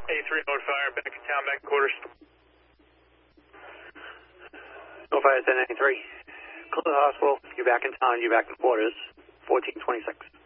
A3 North Fire, back in town, back in quarters. North Fire 1093. Clear the hospital. You're back in town, you're back in quarters. 1426.